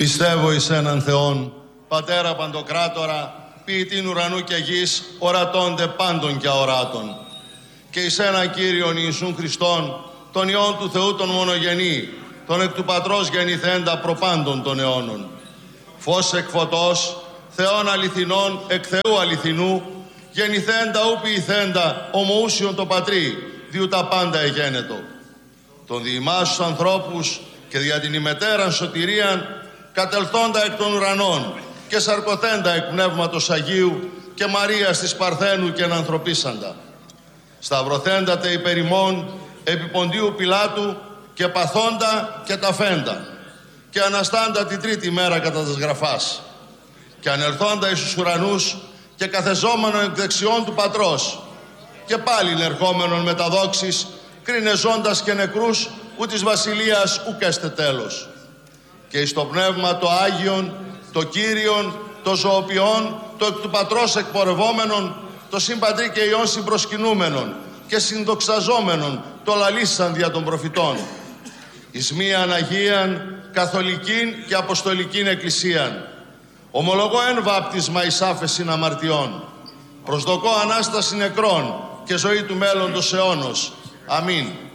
Πιστεύω εις έναν Θεόν, Πατέρα Παντοκράτορα, ποιητήν ουρανού και γης, ορατώνται πάντων και αοράτων. Και εις έναν Κύριον Ιησούν Χριστόν, τον Υιόν του Θεού τον μονογενή, τον εκ του Πατρός γεννηθέντα προπάντων των αιώνων. Φως εκ φωτός, Θεόν αληθινών εκ Θεού αληθινού, γεννηθέντα ου ποιηθέντα, ομοούσιον το Πατρί, διού τα πάντα εγένετο. Τον διημάς τους ανθρώπους και δια την ημετέραν σωτηρίαν, κατελθόντα εκ των ουρανών και σαρκωθέντα εκ Πνεύματος Αγίου και Μαρίας της Παρθένου και ενανθρωπίσαντα. Σταυρωθέντα τε υπερ ημών επί Ποντίου Πιλάτου και παθόντα και ταφέντα και αναστάντα την τρίτη μέρα κατά τας γραφάς και ανελθόντα εις τους ουρανούς και καθεζόμενον εκ δεξιών του Πατρός και πάλιν ερχόμενον με τα δόξης κρίνε ζώντας και νεκρούς ου της βασιλείας ουκ έστε τέλος. Και εις το Πνεύμα το Άγιον, το Κύριον, το ζωοποιόν, το εκ του Πατρός εκπορευόμενον, το Συμπατρί και Υιόν συμπροσκυνούμενον και συνδοξαζόμενον, το λαλήσαν δια των προφητών. Εις μίαν Αγίαν, Καθολικήν και Αποστολικήν Εκκλησίαν. Ομολογώ εν βάπτισμα εις άφεσιν αμαρτιών. Προσδοκώ Ανάσταση νεκρών και ζωή του μέλλοντος αιώνος. Αμήν.